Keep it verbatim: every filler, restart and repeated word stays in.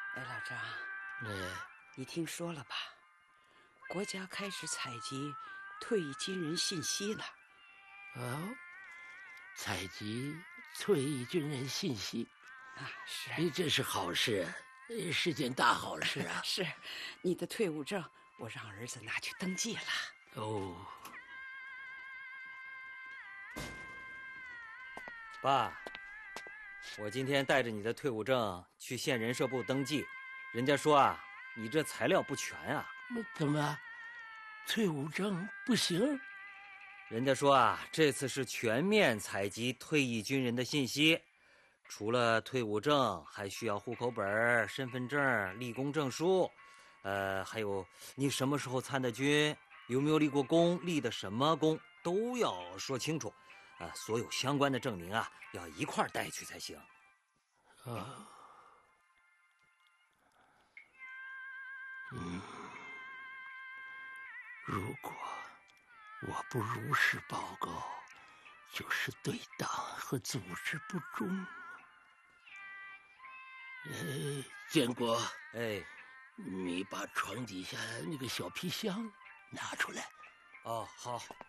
哎，老张， 哎， 你听说了吧？国家开始采集退役军人信息了。 哦，采集退役军人信息啊，是， 哎，这是好事，是件大好事啊！ 是，你的退伍证我让儿子拿去登记了。 哦， 爸，我今天带着你的退伍证去县人社部登记，人家说啊，你这材料不全啊。 那怎么，退伍证不行？ 人家说啊，这次是全面采集退役军人的信息，除了退伍证，还需要户口本、身份证、立功证书，呃，还有你什么时候参的军，有没有立过功，立的什么功，都要说清楚。啊，所有相关的证明啊，要一块儿带去才行。 啊，嗯，如果我不如实报告，就是对党和组织不忠。呃，建国， 哎， 你把床底下那个小皮箱拿出来。 哦，好。